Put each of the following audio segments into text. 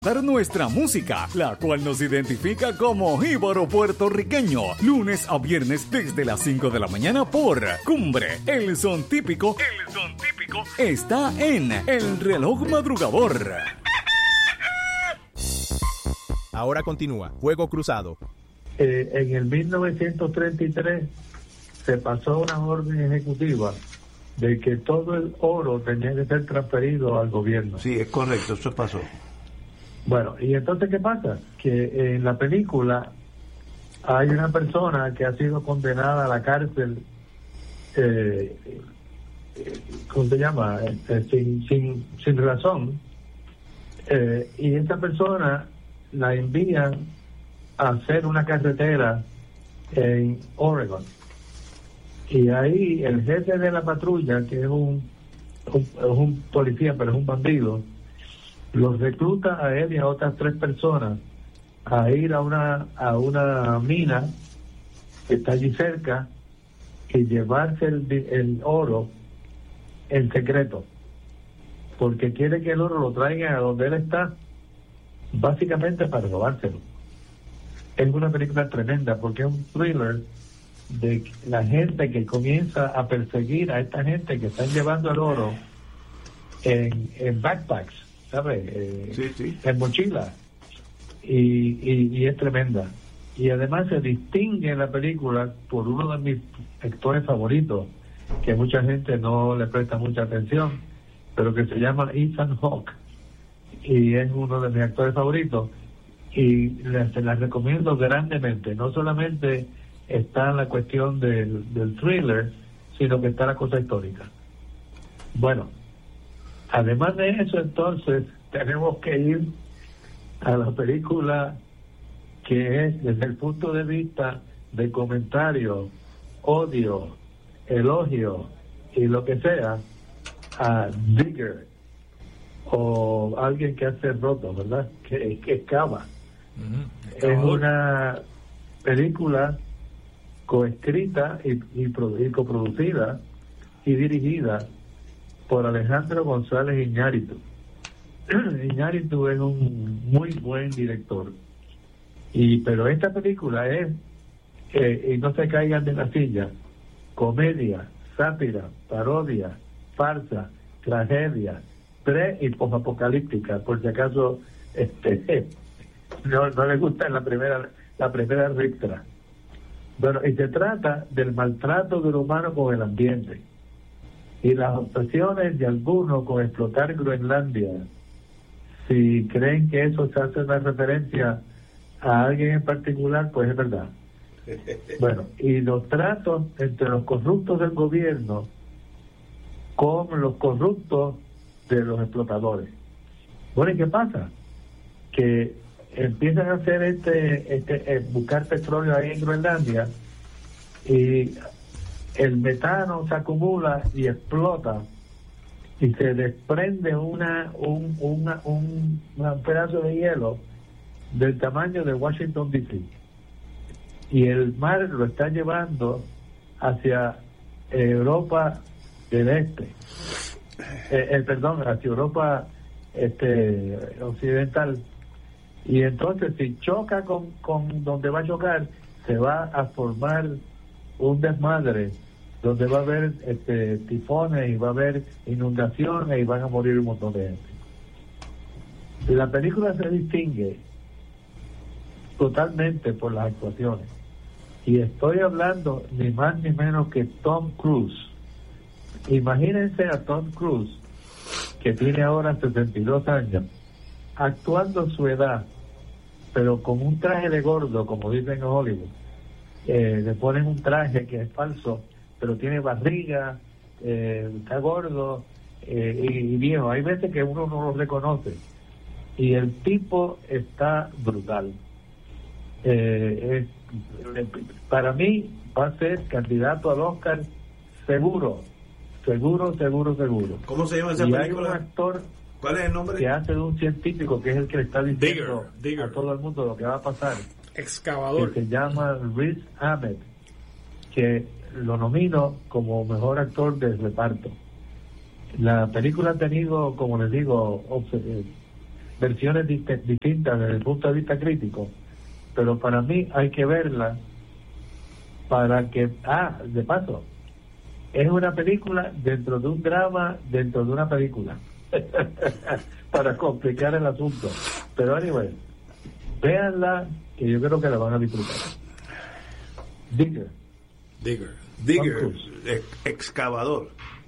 Nuestra música, la cual nos identifica como jíbaro puertorriqueño, lunes a viernes desde las 5 de la mañana por Cumbre. El son típico está en El Reloj Madrugador. Ahora continúa Fuego Cruzado. En el 1933 se pasó una orden ejecutiva de que todo el oro tenía que ser transferido al gobierno. Sí, es correcto, eso pasó. Bueno, y entonces, ¿qué pasa? Que en la película hay una persona que ha sido condenada a la cárcel, ¿cómo se llama? Sin razón, y esta persona la envían a hacer una carretera en Oregon. Y ahí el jefe de la patrulla, que es un policía, pero es un bandido, los recluta a él y a otras 3 personas a ir a una mina que está allí cerca y llevarse el oro en secreto, porque quiere que el oro lo traigan a donde él está, básicamente para robárselo. Es una película tremenda porque es un thriller de la gente que comienza a perseguir a esta gente que están llevando el oro en backpacks, ¿sabes? Sí. En mochila. Y es tremenda. Y además se distingue en la película por uno de mis actores favoritos, que mucha gente no le presta mucha atención, pero que se llama Ethan Hawke, y es uno de mis actores favoritos, y se las recomiendo grandemente. No solamente está la cuestión del thriller, sino que está la cosa histórica. Bueno, además de eso, entonces, tenemos que ir a la película que es, desde el punto de vista de comentario, odio, elogio y lo que sea, a Digger, o alguien que hace roto, ¿verdad? Que excava. Es una película coescrita y coproducida y dirigida por Alejandro González Iñárritu. Iñárritu es un muy buen director, pero esta película es, y no se caigan de la silla, comedia, sátira, parodia, farsa, tragedia, pre y posapocalíptica, por si acaso no le gusta la primera ristra. Bueno, y se trata del maltrato del humano con el ambiente y las obsesiones de algunos con explotar Groenlandia. Si creen que eso se hace una referencia a alguien en particular, pues es verdad. Bueno, y los tratos entre los corruptos del gobierno con los corruptos de los explotadores. Bueno, ¿y qué pasa? Que empiezan a hacer buscar petróleo ahí en Groenlandia, y el metano se acumula y explota, y se desprende un pedazo de hielo del tamaño de Washington D.C. y el mar lo está llevando hacia Europa del Este, hacia Europa occidental, y entonces si choca con donde va a chocar, se va a formar un desmadre donde va a haber tifones y va a haber inundaciones y van a morir un montón de gente. La película se distingue totalmente por las actuaciones, y estoy hablando ni más ni menos que Tom Cruise. Imagínense a Tom Cruise, que tiene ahora 62 años, actuando su edad, pero con un traje de gordo, como dicen en Hollywood. Le ponen un traje que es falso, pero tiene barriga, está gordo y viejo. Hay veces que uno no lo reconoce, y el tipo está brutal. Para mí va a ser candidato al Oscar seguro. ¿Cómo se llama esa y película? Hay un actor, ¿cuál es el nombre? Que hace de un científico, que es el que le está diciendo Digger. a todo el mundo lo que va a pasar. Excavador. Que se llama Riz Ahmed, que lo nomino como mejor actor de reparto. La película ha tenido, como les digo, versiones distintas desde el punto de vista crítico, pero para mí hay que verla para que, de paso, es una película dentro de un drama, dentro de una película, para complicar el asunto. Pero anyway, véanla, que yo creo que la van a disfrutar. Digger, excavador.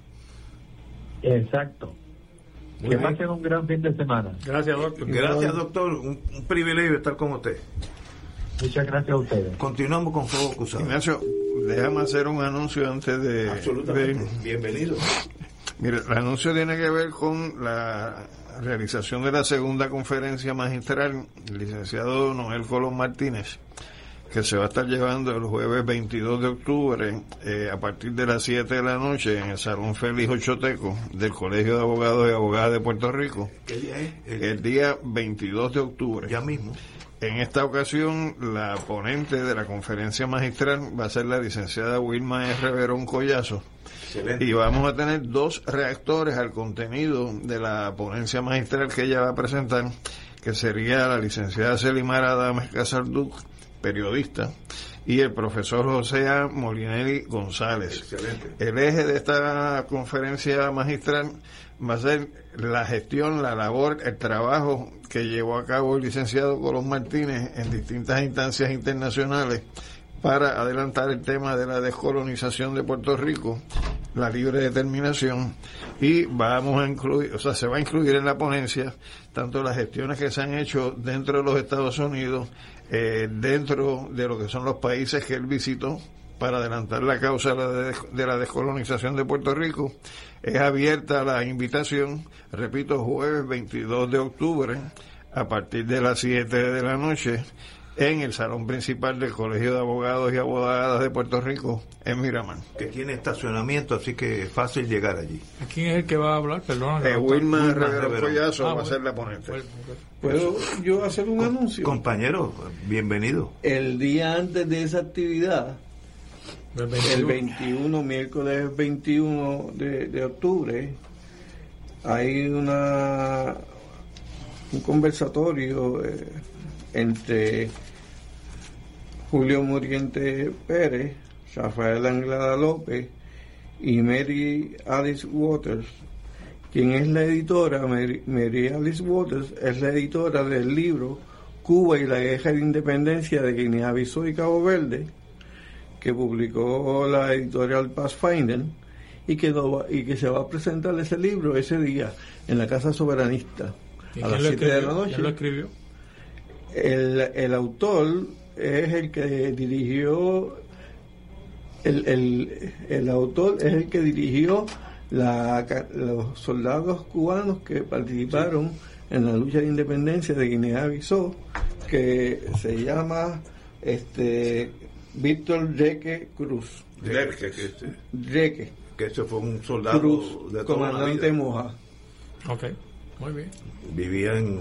Exacto. Que pasen un gran fin de semana. Gracias, doctor. Gracias, doctor. Un privilegio estar con usted. Muchas gracias a ustedes. Continuamos con Fuego Cruzado. Ignacio, déjame hacer un anuncio antes de... Absolutamente. Bienvenido. Mire, el anuncio tiene que ver con la realización de la segunda conferencia magistral, el licenciado Noel Colón Martínez, que se va a estar llevando el jueves 22 de octubre a partir de las 7 de la noche en el Salón Félix Ochoteco del Colegio de Abogados y Abogadas de Puerto Rico. ¿Qué día es? El día 22 de octubre. Ya mismo. En esta ocasión, la ponente de la conferencia magistral va a ser la licenciada Wilma R. Verón Collazo. Excelente. Y vamos a tener 2 reactores al contenido de la ponencia magistral que ella va a presentar, que sería la licenciada Celimar Adames Casarduc, periodista, y el profesor José A. Molinelli González. Excelente. El eje de esta conferencia magistral va a ser la gestión, la labor, el trabajo que llevó a cabo el licenciado Colón Martínez en distintas instancias internacionales para adelantar el tema de la descolonización de Puerto Rico, la libre determinación, y vamos a incluir, se va a incluir en la ponencia tanto las gestiones que se han hecho dentro de los Estados Unidos, dentro de lo que son los países que él visitó para adelantar la causa de la descolonización de Puerto Rico. Es abierta la invitación, repito, jueves 22 de octubre a partir de las 7 de la noche en el salón principal del Colegio de Abogados y Abogadas de Puerto Rico en Miramar. Que tiene estacionamiento, así que es fácil llegar allí. ¿Quién es el que va a hablar? Perdón. Wilma Rivera Collazo va a ser la ponente. ¿Puedo yo hacer un anuncio? Compañero, bienvenido. El día antes de esa actividad, el 21, miércoles 21 de octubre, hay un conversatorio entre Julio Muriente Pérez, Rafael Anglada López y Mary Alice Waters, quien es la editora. Mary Alice Waters es la editora del libro Cuba y la guerra de independencia de Guinea-Bissau y Cabo Verde, que publicó la editorial Pathfinder, y que se va a presentar ese libro ese día en la Casa Soberanista a las 7 de la noche. ¿Quién lo escribió? El autor es el que dirigió el autor es el que dirigió los soldados cubanos que participaron en la lucha de independencia de Guinea-Bissau, que se llama Víctor Reque Cruz. Reque. Que ese fue un soldado Cruz, de toda comandante la vida. Moja. Ok, muy bien. Vivía en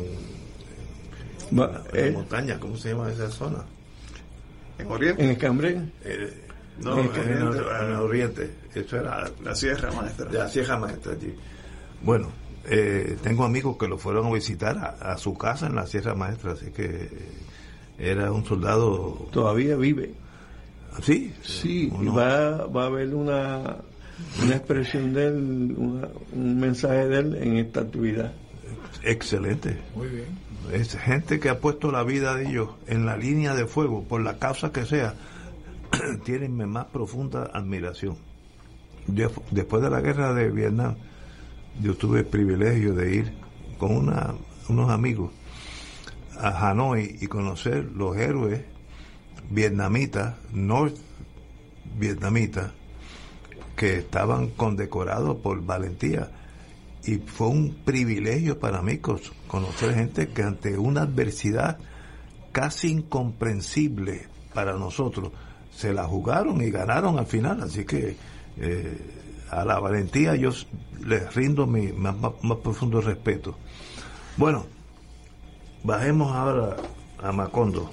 la montaña, ¿cómo se llama esa zona? ¿En Oriente? En Escambrén. No, en el Oriente. Eso era la Sierra Maestra. La Sierra Maestra allí. Bueno, tengo amigos que lo fueron a visitar a su casa en la Sierra Maestra, así que era un soldado. Todavía vive. ¿Sí? Sí, y va a haber una expresión de él, un mensaje de él en esta actividad. Excelente. Muy bien. Es gente que ha puesto la vida de ellos en la línea de fuego, por la causa que sea. Tienen mi más profunda admiración. Después de la guerra de Vietnam, yo tuve el privilegio de ir con unos amigos a Hanoi y conocer los héroes vietnamitas, norvietnamitas, que estaban condecorados por valentía. Y fue un privilegio para mí conocer gente que ante una adversidad casi incomprensible para nosotros, se la jugaron y ganaron al final. Así que a la valentía yo les rindo mi más profundo respeto. Bueno, bajemos ahora a Macondo.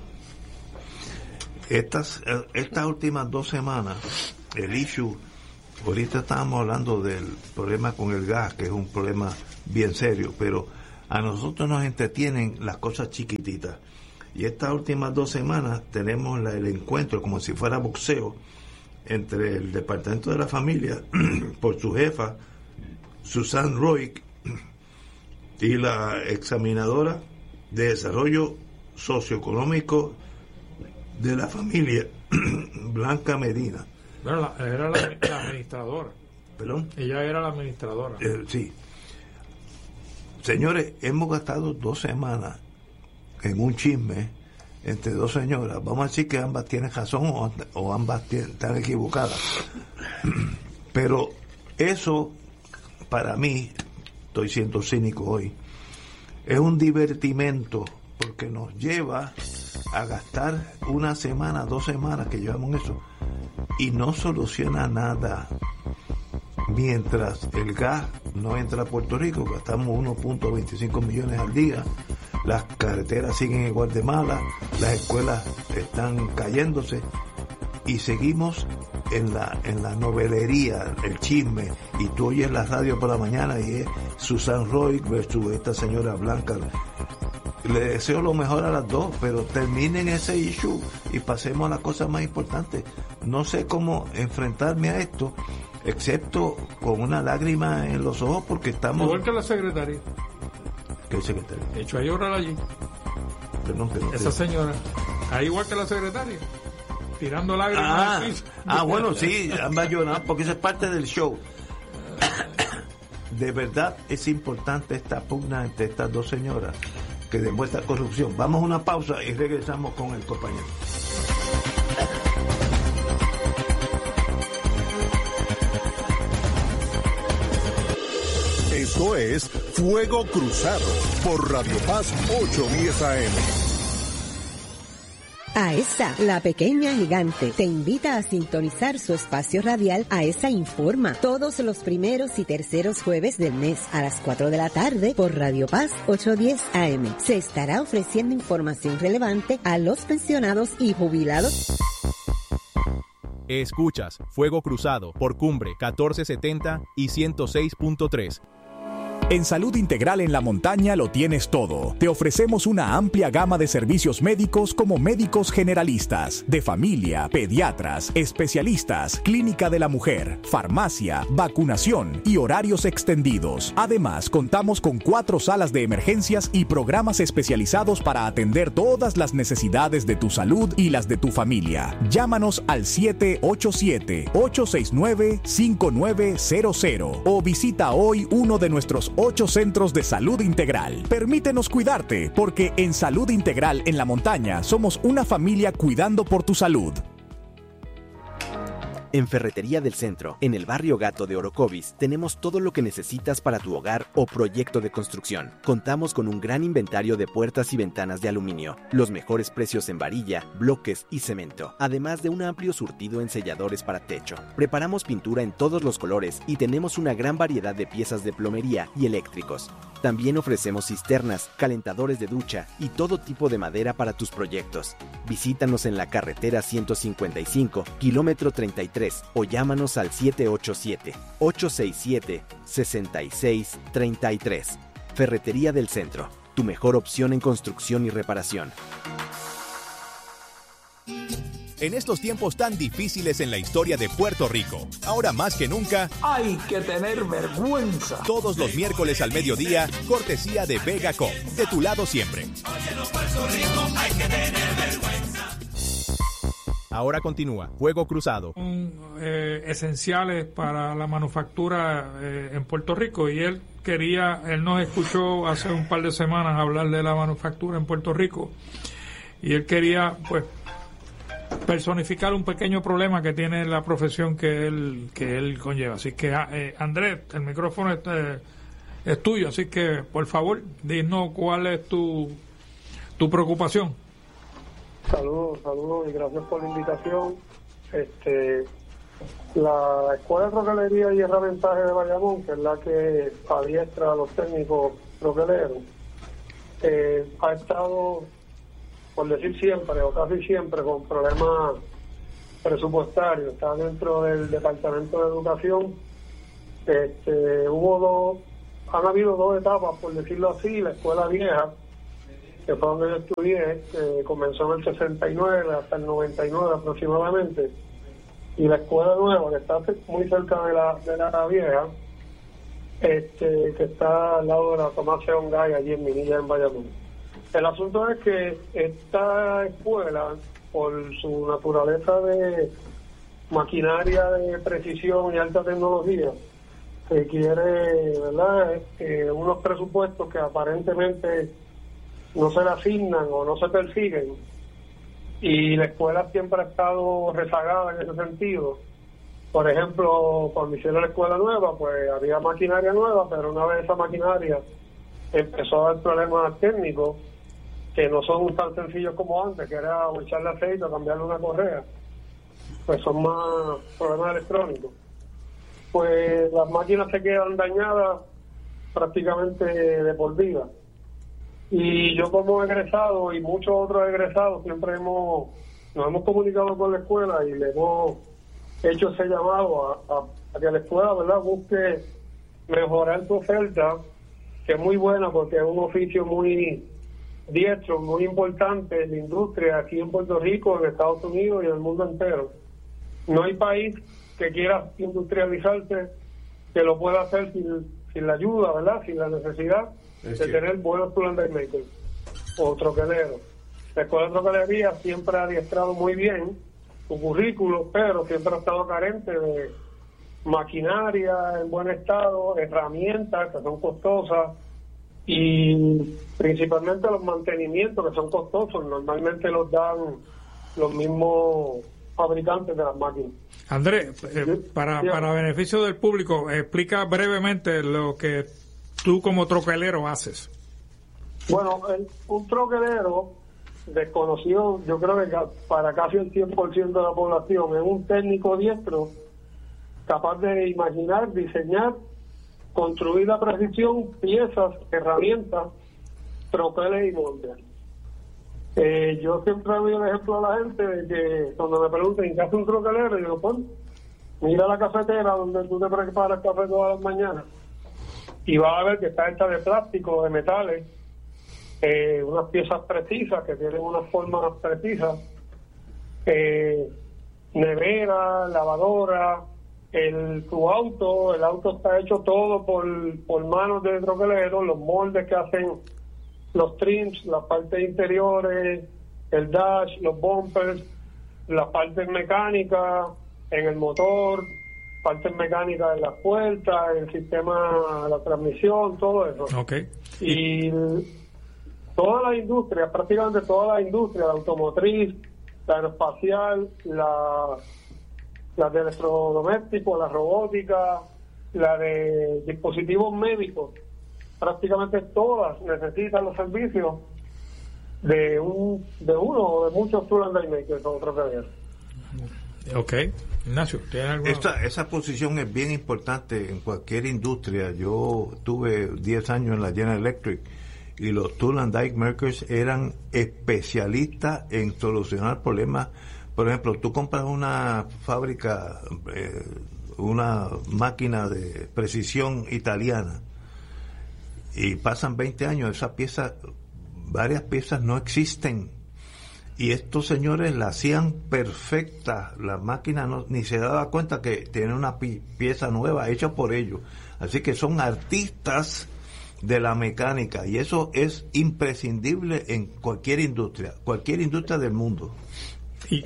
Estas últimas 2 semanas, el issue, ahorita estábamos hablando del problema con el gas, que es un problema bien serio, pero A nosotros nos entretienen las cosas chiquititas. Y estas últimas 2 semanas tenemos el encuentro, como si fuera boxeo, entre el Departamento de la Familia, por su jefa, Susan Roy, y la examinadora de Desarrollo Socioeconómico de la Familia, Blanca Medina. Era la administradora. ¿Perdón? Ella era la administradora. Sí. Señores, hemos gastado 2 semanas en un chisme entre 2 señoras. Vamos a decir que ambas tienen razón o ambas están equivocadas. Pero eso, para mí, estoy siendo cínico hoy, es un divertimento porque nos lleva a gastar 1 semana, 2 semanas que llevamos en eso y no soluciona nada. Mientras el gas no entra a Puerto Rico, gastamos 1.25 millones al día, las carreteras siguen igual de malas, las escuelas están cayéndose y seguimos en la novelería, el chisme, y tú oyes la radio por la mañana y es Susan Roy versus esta señora Blanca. Le deseo lo mejor a las dos, pero terminen ese issue y pasemos a las cosas más importantes. No sé cómo enfrentarme a esto, excepto con una lágrima en los ojos, porque estamos... Igual que la secretaria. ¿Qué secretaria? Hecho a llorar allí. Perdón, esa señora. Ahí igual que la secretaria. Tirando lágrimas al piso. Bueno, sí, ambas lloran, porque eso es parte del show. De verdad es importante esta pugna entre estas 2 señoras que demuestra corrupción. Vamos a una pausa y regresamos con el compañero. Esto es Fuego Cruzado por Radio Paz 810 AM. AESA, la pequeña gigante, te invita a sintonizar su espacio radial AESA Informa todos los primeros y terceros jueves del mes a las 4 de la tarde por Radio Paz 810 AM. Se estará ofreciendo información relevante a los pensionados y jubilados. Escuchas Fuego Cruzado por Cumbre 1470 y 106.3. En Salud Integral en la Montaña lo tienes todo. Te ofrecemos una amplia gama de servicios médicos como médicos generalistas, de familia, pediatras, especialistas, clínica de la mujer, farmacia, vacunación y horarios extendidos. Además, contamos con 4 salas de emergencias y programas especializados para atender todas las necesidades de tu salud y las de tu familia. Llámanos al 787-869-5900 o visita hoy uno de nuestros 8 centros de salud integral. Permítenos cuidarte, porque en Salud Integral en la Montaña somos una familia cuidando por tu salud. En Ferretería del Centro, en el barrio Gato de Orocovis, tenemos todo lo que necesitas para tu hogar o proyecto de construcción. Contamos con un gran inventario de puertas y ventanas de aluminio, los mejores precios en varilla, bloques y cemento, además de un amplio surtido en selladores para techo. Preparamos pintura en todos los colores y tenemos una gran variedad de piezas de plomería y eléctricos. También ofrecemos cisternas, calentadores de ducha y todo tipo de madera para tus proyectos. Visítanos en la carretera 155, kilómetro 33, o llámanos al 787-867-6633. Ferretería del Centro, tu mejor opción en construcción y reparación. En estos tiempos tan difíciles en la historia de Puerto Rico, ahora más que nunca, hay que tener vergüenza. Todos los miércoles al mediodía, cortesía de Vegacom, de tu lado siempre. Oye, los Puerto Rico, hay que tener vergüenza. Ahora continúa Fuego Cruzado. Esenciales para la manufactura en Puerto Rico, y él nos escuchó hace un par de semanas hablar de la manufactura en Puerto Rico, y él quería pues personificar un pequeño problema que tiene la profesión que él conlleva. Así que Andrés, el micrófono es tuyo, así que por favor dinos cuál es tu preocupación. Saludos y gracias por la invitación. La Escuela de Troquelería y Herramientaje de Bayamón, que es la que adiestra a los técnicos troqueleros, ha estado, por decir siempre o casi siempre, con problemas presupuestarios. Está dentro del Departamento de Educación. Hubo han habido dos etapas, por decirlo así. La escuela vieja, que fue donde yo estudié, comenzó en el 69 hasta el 99 aproximadamente, y la escuela nueva, que está muy cerca de la vieja, que está al lado de la Tomás Seón Gay, allí en Minilla, en Bayamón. El asunto es que esta escuela, por su naturaleza de maquinaria de precisión y alta tecnología, requiere, ¿verdad?, unos presupuestos que aparentemente no se le asignan o no se persiguen, y la escuela siempre ha estado rezagada en ese sentido. Por ejemplo, cuando hicieron la escuela nueva, pues había maquinaria nueva, pero una vez esa maquinaria empezó a dar problemas técnicos que no son tan sencillos como antes, que era echarle aceite o cambiarle una correa, pues son más problemas electrónicos. Pues las máquinas se quedan dañadas prácticamente de por vida. Y yo como egresado y muchos otros egresados siempre nos hemos comunicado con la escuela y le hemos hecho ese llamado a que la escuela, ¿verdad?, busque mejorar su oferta, que es muy buena porque es un oficio muy diestro, muy importante en la industria aquí en Puerto Rico, en Estados Unidos y en el mundo entero. No hay país que quiera industrializarse que lo pueda hacer sin la ayuda, ¿verdad?, sin la necesidad de tener buenos tool and die makers o troqueleros. La escuela de troquelería siempre ha adiestrado muy bien su currículo, pero siempre ha estado carente de maquinaria en buen estado, herramientas que son costosas y principalmente los mantenimientos que son costosos. Normalmente los dan los mismos fabricantes de las máquinas. Andrés, para beneficio del público, explica brevemente lo que tú como troquelero haces. Bueno, un troquelero desconocido, yo creo que para casi el 100% de la población, es un técnico diestro capaz de imaginar, diseñar, construir a precisión piezas, herramientas, troqueles y moldes. Yo siempre doy el ejemplo a la gente de que cuando me preguntan ¿qué hace un troquelero? Yo digo, pues mira la cafetera donde tú te preparas café todas las mañanas y vas a ver que está hecha de plástico, de metales, unas piezas precisas que tienen unas formas precisas, nevera, lavadora, tu auto, el auto está hecho todo por manos de troqueleros, los moldes que hacen los trims, las partes interiores, el dash, los bumpers, las partes mecánicas en el motor, partes mecánicas en las puertas, el sistema, la transmisión, todo eso. Okay. Y toda la industria, prácticamente toda la industria, la automotriz, la aeroespacial, la de electrodomésticos, la robótica, la de dispositivos médicos, prácticamente todas necesitan los servicios de uno o de muchos tool and die makers o troqueleros. Ok, Ignacio, ¿tienes alguna? Esa posición es bien importante en cualquier industria. Yo tuve 10 años en la General Electric y los tool and die makers eran especialistas en solucionar problemas. Por ejemplo, tú compras una fábrica, una máquina de precisión italiana y pasan 20 años, esas piezas, varias piezas no existen y estos señores la hacían perfecta, la máquina ni se daba cuenta que tiene una pieza nueva hecha por ellos, así que son artistas de la mecánica y eso es imprescindible en cualquier industria del mundo. Y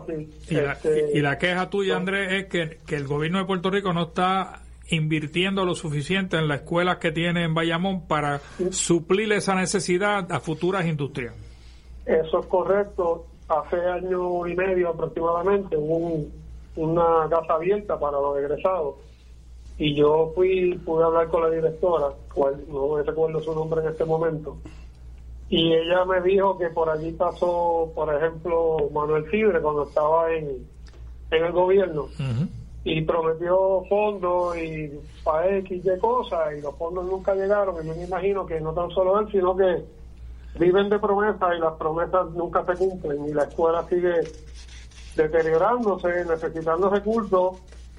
la queja tuya, Andrés, es que el gobierno de Puerto Rico no está invirtiendo lo suficiente en las escuelas que tiene en Bayamón para suplir esa necesidad a futuras industrias. Eso es correcto. Hace año y medio aproximadamente hubo una casa abierta para los egresados y yo pude hablar con la directora, cual no recuerdo su nombre en este momento, y ella me dijo que por allí pasó, por ejemplo, Manuel Fibre cuando estaba en el gobierno. Uh-huh. Y prometió fondos y para X de cosas y los fondos nunca llegaron, y yo me imagino que no tan solo él, sino que viven de promesas y las promesas nunca se cumplen y la escuela sigue deteriorándose, necesitando recursos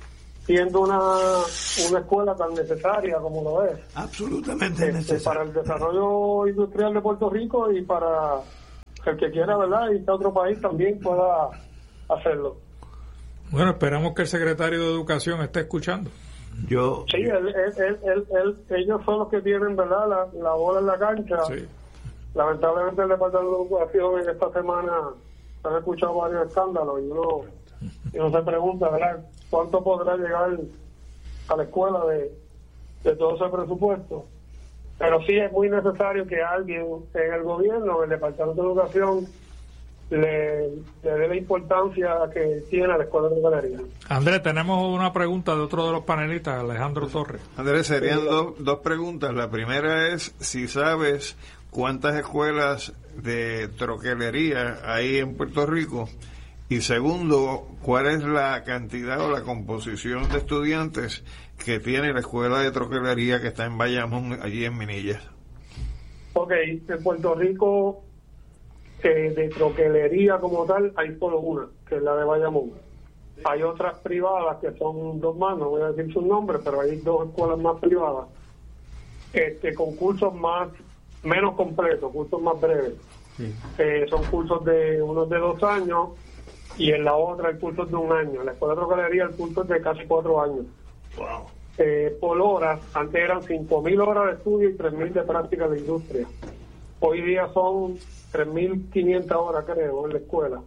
siendo una escuela tan necesaria como lo es. Absolutamente necesaria. Para el desarrollo industrial de Puerto Rico y para el que quiera, ¿verdad? Y que otro país también pueda hacerlo. Bueno, esperamos que el secretario de Educación esté escuchando. Sí, ellos son los que tienen, ¿verdad? La bola en la cancha. Sí. Lamentablemente el Departamento de Educación en esta semana han escuchado varios escándalos y uno se pregunta, ¿verdad?, cuánto podrá llegar a la escuela de todo ese presupuesto. Pero sí es muy necesario que alguien en el gobierno, en el Departamento de Educación, le dé la importancia que tiene la escuela de galería. Andrés, tenemos una pregunta de otro de los panelistas, Alejandro Torres. Andrés, serían dos preguntas. La primera es si sabes cuántas escuelas de troquelería hay en Puerto Rico, y segundo, cuál es la cantidad o la composición de estudiantes que tiene la escuela de troquelería que está en Bayamón, allí en Minillas. Ok, en Puerto Rico de troquelería como tal hay solo una, que es la de Bayamón. Hay otras privadas que son dos más, no voy a decir sus nombres, pero hay dos escuelas más privadas con cursos menos completos, cursos más breves. Sí. Son cursos de unos de 2 años y en la otra el curso es de 1 año. En la escuela de troquelería el curso es de casi 4 años. Wow. Por horas, antes eran 5.000 horas de estudio y 3.000 de práctica de industria. Hoy día son 3.500 horas, creo, en la escuela.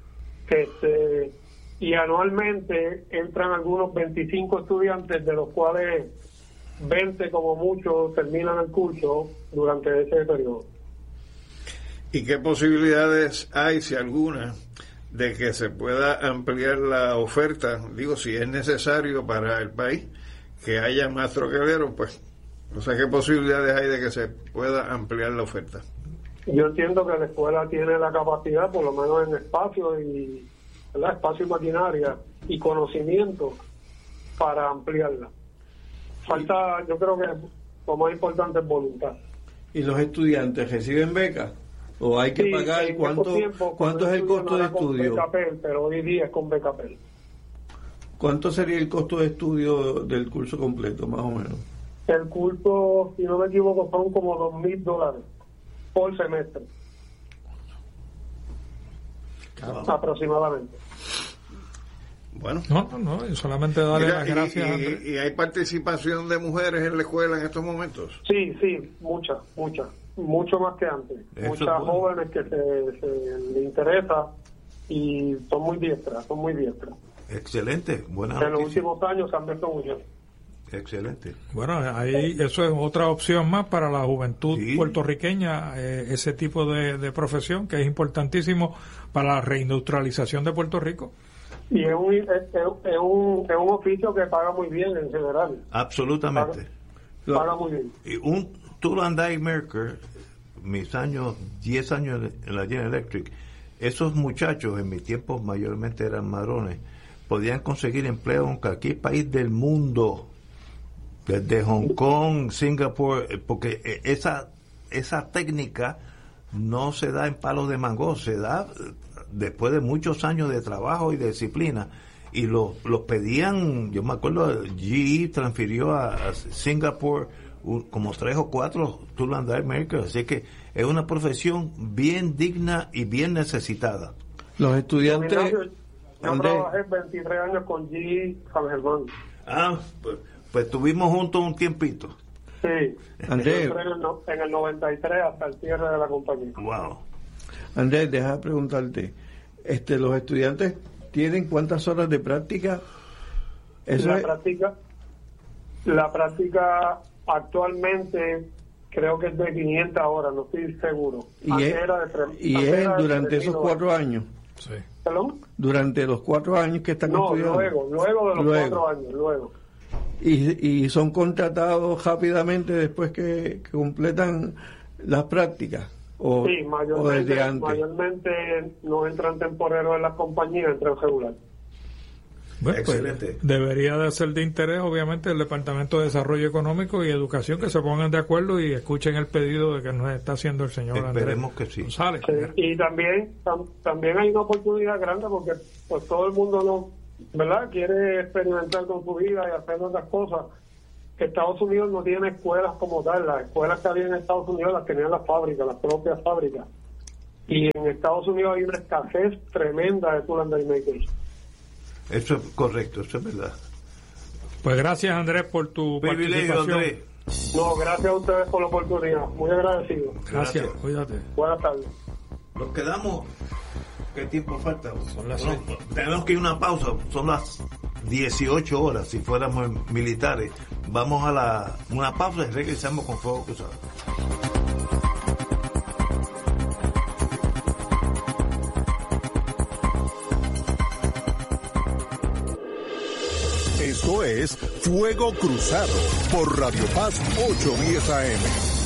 Y anualmente entran algunos 25 estudiantes, de los cuales 20 como mucho terminan el curso durante ese periodo. ¿Y qué posibilidades hay, si alguna, de que se pueda ampliar la oferta? Digo, si es necesario para el país que haya más troqueleros, pues, o sea, ¿qué posibilidades hay de que se pueda ampliar la oferta? Yo entiendo que la escuela tiene la capacidad, por lo menos en espacio y, ¿verdad?, espacio y maquinaria y conocimiento para ampliarla. Falta, yo creo que lo más importante es voluntad. ¿Y los estudiantes reciben becas? ¿O hay que pagar? ¿Cuánto es el costo de estudio? BKPEL, pero hoy día es con BKPEL. ¿Cuánto sería el costo de estudio del curso completo, más o menos? El curso, si no me equivoco, son como $2,000 por semestre. Claro. Aproximadamente. Bueno. No, solamente darle las gracias. ¿Y hay participación de mujeres en la escuela en estos momentos? Sí, mucho más que antes. Muchas jóvenes que se le interesa y son muy diestras. Excelente, buena noticia. En los noticia. últimos años se han visto mucho. Excelente. Bueno, ahí eso es otra opción más para la juventud puertorriqueña, ese tipo de profesión que es importantísimo para la reindustrialización de Puerto Rico. Y es un oficio que paga muy bien en general. Absolutamente. Paga muy bien. Y un tool and die maker, mis 10 años en la General Electric, esos muchachos en mi tiempo mayormente eran varones, podían conseguir empleo en cualquier país del mundo, desde Hong Kong, Singapur, porque esa técnica no se da en palos de mango, se da después de muchos años de trabajo y de disciplina, y los pedían. Yo me acuerdo, GE transfirió a Singapur como 3 o 4 tool and die makers, así que es una profesión bien digna y bien necesitada. Los estudiantes... Yo trabajé 23 años con GE San Germán. Pues estuvimos juntos un tiempito. Sí, Andrés, en el 93 hasta el cierre de la compañía. Wow. Andrés, deja preguntarte, los estudiantes tienen ¿cuántas horas de práctica? La práctica actualmente creo que es de 500 horas, no estoy seguro. ¿Y es durante esos 4 años? Sí. ¿Perdón? Durante los 4 años que están estudiando. Luego de los 4 años, luego. Y son contratados rápidamente después que completan las prácticas. Sí, mayormente no entran temporeros en las compañías, entran regular. Bueno, excelente. Pues, debería de ser de interés, obviamente, el Departamento de Desarrollo Económico y Educación, que se pongan de acuerdo y escuchen el pedido de que nos está haciendo el señor Esperemos Andrés que sí. González. Sí, y también hay una oportunidad grande porque pues todo el mundo ¿verdad?, quiere experimentar con su vida y hacer otras cosas. Estados Unidos no tiene escuelas como tal. Las escuelas que había en Estados Unidos las tenían las fábricas, las propias fábricas. Y en Estados Unidos hay una escasez tremenda de tool and die makers. Eso es correcto, eso es verdad. Pues gracias, Andrés, por tu participación. Andrés. No, gracias a ustedes por la oportunidad. Muy agradecido. Gracias. Cuídate. Buenas tardes. Nos quedamos. ¿Qué tiempo falta? Son las tenemos que ir a una pausa. Son las 18 horas si fuéramos militares. Vamos a una pausa y regresamos con Fuego Cruzado. Esto es Fuego Cruzado por Radio Paz 810 AM.